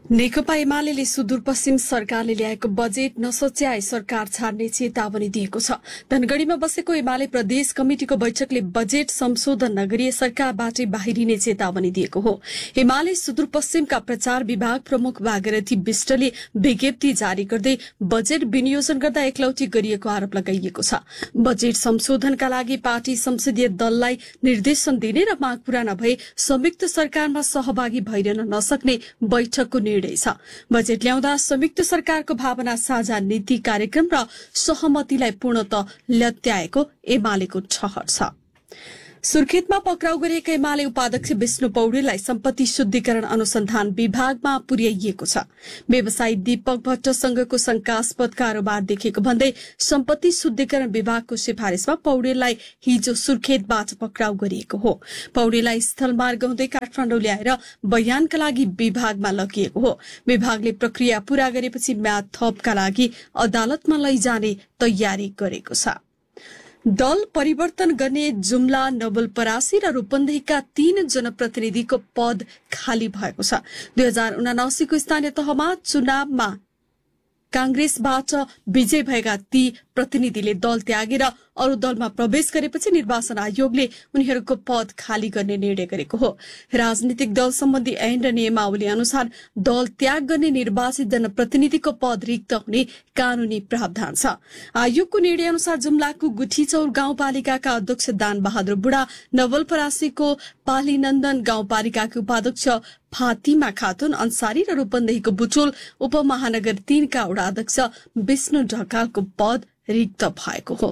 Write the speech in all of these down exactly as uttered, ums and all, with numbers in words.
नेकपा एमाले सुदूरपश्चिम सरकारले ल्याएको बजेट नसच्याए सरकार छाड्ने चेतावनी दिएको छ। धनगढ़ीमा बसेको एमाले प्रदेश कमिटिको बैठकले बजेट संशोधन नगरी सरकारबाटै बाहिरिने चेतावनी दिएको हो। एमाले सुदूरपश्चिमका प्रचार विभाग प्रमुख भागीरथी विष्टले विज्ञप्ति जारी गर्दै बजेट विनियोजन गर्दा एकलौटी गरिएको आरोप लगाइएको छ। बजेट संशोधनका लागि पार्टी संसदीय दललाई निर्देशन दिने र माग पूरा नभए संयुक्त सरकारमा सहभागी भइरहन नसक्ने बैठकको निर्णय छ। बजेट ल्याउँदा संयुक्त सरकारको भावना साझा नीति कार्यक्रम र सहमतिलाई पूर्णतः लत्याएको एमालेको ठहर छ। सुर्खेतमा पक्राउ गरिएका एमाले उपाध्यक्ष विष्णु पौडेललाई सम्पत्ति शुद्धिकरण अनुसन्धान विभागमा पुर्याइएको छ। व्यवसायी दीपक भट्टसँगको शंकास्पद कारोबार देखेको भन्दै सम्पत्ति शुद्धिकरण विभागको सिफारिशमा पौडेललाई हिजो सुर्खेतबाट पक्राउ गरिएको हो। पौडेललाई स्थलमार्ग हुँदै काठमाडौँ ल्याएर बयानका लागि विभागमा लगिएको हो। विभागले प्रक्रिया पूरा गरेपछि म्याद थपका लागि अदालतमा लैजाने तयारी गरेको छ। दल परिवर्तन गर्ने जुम्ला नवलपरासी र रूपन्देहीका तीन जनप्रतिनिधिको पद खाली भएको छ। दुई हजार उनासीको स्थानीय तहमा चुनावमा कांग्रेसबाट विजय भएका ती प्रतिनिधिले दल त्यागेर अरू दलमा प्रवेश गरेपछि निर्वाचन आयोगले उनीहरूको पद खाली गर्ने निर्णय गरेको हो। राजनीतिक दल सम्बन्धी ऐन र नियमावली अनुसार दल त्याग गर्ने निर्वाचित जनप्रतिनिधिको पद रिक्त हुने कानूनी प्रावधान छ। आयोगको निर्णय अनुसार जुम्लाको गुठीचौर गाउँपालिकाका अध्यक्ष दान बहादुर बुढा, नवलपरासीको पालीनन्दन गाउँपालिकाकी उपाध्यक्ष फातिमा खातुन अन्सारी र रूपन्देहीको बुटोल उपमहानगर तीनका वडा अध्यक्ष विष्णु ढकालको पद रिक्त भएको हो।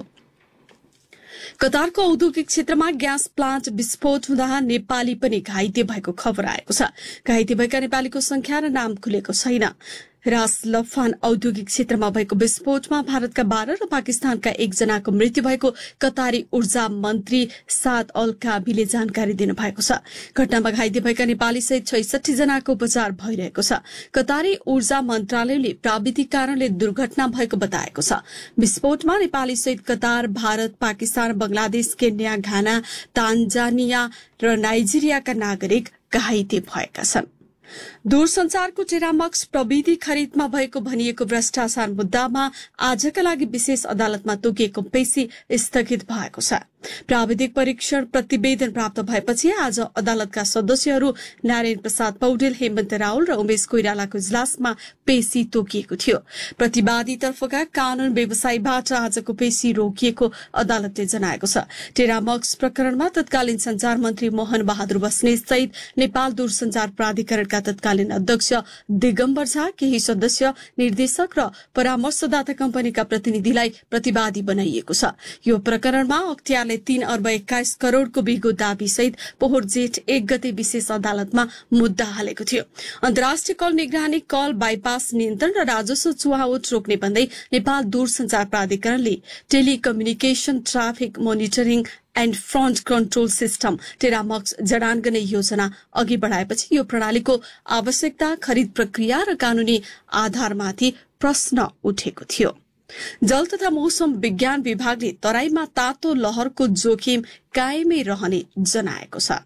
कतारको औद्योगिक क्षेत्रमा ग्यास प्लान्ट विस्फोट हुँदा नेपाली पनि घाइते भएको खबर आएको छ। घाइते भएका नेपालीको संख्या र नाम खुलेको छैन। रासलफान औद्योगिक क्षेत्रमा भएको विस्फोटमा भारतका बाह्र र पाकिस्तानका एकजनाको मृत्यु भएको कतारी ऊर्जा मन्त्री साद अल काबीले जानकारी दिनुभएको छ। घटनामा घाइते भएका नेपाली सहित छैसठी जनाको उपचार भइरहेको छ। कतारी ऊर्जा मन्त्रालयले प्राविधिक कारणले दुर्घटना भएको बताएको छ। विस्फोटमा नेपाली सहित Qatar, Bharat, Pakistan, Bangladesh, Kenya, Ghana, Tanzania र नाइजेरियाका नागरिक घाइते भएका छन्। दूरसञ्चारको टेरामक्स प्रविधि खरिदमा भएको भनिएको भ्रष्टाचार मुद्दामा आजका लागि विशेष अदालतमा तोकिएको पेशी स्थगित भएको छ। प्राविधिक परीक्षण प्रतिवेदन प्राप्त भएपछि आज अदालतका सदस्यहरू नारायण प्रसाद पौडेल, हेमन्त राउल र उमेश कोइरालाको इजलासमा पेशी तोकिएको थियो। प्रतिवादीतर्फका कानून व्यवसायीबाट आजको पेशी रोकिएको अदालतले जनाएको छ। टेरामक्स प्रकरणमा तत्कालीन संचार मन्त्री मोहन बहादुर बस्नेत सहित नेपाल दूरसञ्चार प्राधिकरणका तत्कालीन अध्यक्ष दिगम्बर झा, केही सदस्य, निर्देशक र परामर्शदाता कम्पनीका प्रतिनिधिलाई प्रतिवादी बनाइएको छ। यो प्रकरणमा अख्तियारले तीन अर्ब एक्काइस करोड़को बिगो दावी सहित पोहोर जेठ एक गते विशेष अदालतमा मुद्दा हालेको थियो। अन्तर्राष्ट्रिय कल निगरानी, कल बाइपास नियन्त्रण र राजस्व चुहावट रोक्ने भन्दै नेपाल दूरसञ्चार प्राधिकरणले telecommunication traffic monitoring and front control system टेरामक्स जडान गर्ने योजना अघि बढ़ाएपछि यो प्रणालीको आवश्यकता, खरिद प्रक्रिया र कानूनी आधारमाथि प्रश्न उठेको थियो। जल तथा मौसम विज्ञान विभागले तराईमा तातो लहरको जोखिम कायमै रहने जनाएको छ।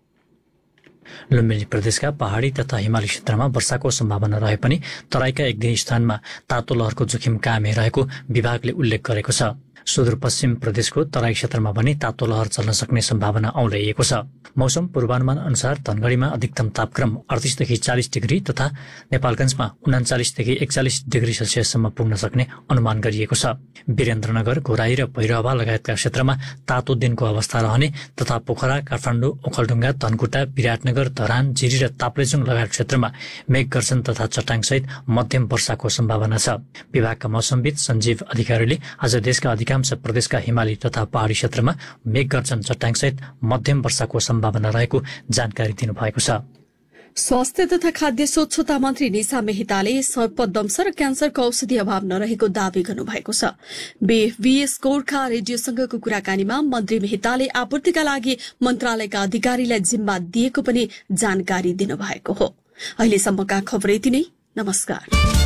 लुम्बिनी प्रदेशका पहाड़ी तथा हिमाली क्षेत्रमा वर्षाको सम्भावना रहे पनि तराईका एक दुई स्थानमा तातो लहरको जोखिम कायमै रहेको विभागले उल्लेख गरेको छ। सुदूरपश्चिम प्रदेशको तराई क्षेत्रमा पनि तातो लहर चल्न सक्ने सम्भावना औल्याइएको छ। मौसम पूर्वानुमान अनुसार धनगढ़ीमा अधिकतम तापक्रम अडतीसदेखि चालिस डिग्री तथा नेपालगञ्जमा उनाचालिसदेखि एकचालिस डिग्री सेल्सियससम्म पुग्न सक्ने अनुमान गरिएको छ। वीरेन्द्रनगर, घोराई र भैरहवा लगायतका क्षेत्रमा तातो दिनको अवस्था रहने तथा पोखरा, काठमाडौँ, ओखलढुङ्गा, धनकुटा, विराटनगर, धरान, जिरी र ताप्लेजुङ लगायत क्षेत्रमा मेघ गर्जन तथा चट्याङसहित मध्यम वर्षाको सम्भावना छ। विभागका मौसमविद सञ्जीव अधिकारीले आज देशका अधिकांश प्रदेशका हिमाली तथा पहाड़ी क्षेत्रमा मेघ गर्जन चट्याङसहित मध्यम वर्षाको सम्भावना रहेको जानकारी दिनुभएको छ। स्वास्थ्य तथा खाद्य स्वच्छता मन्त्री निशा मेहताले सर्पदंश र क्यान्सरको औषधि अभाव नरहेको दावी गर्नुभएको छ। बीएफबीएस गोर्खा रेडियोसँगको कुराकानीमा मन्त्री मेहताले आपूर्तिका लागि मन्त्रालयका अधिकारीलाई जिम्मा दिएको पनि जानकारी दिनुभएको हो। अहिलेसम्मका खबर यति नै। नमस्कार।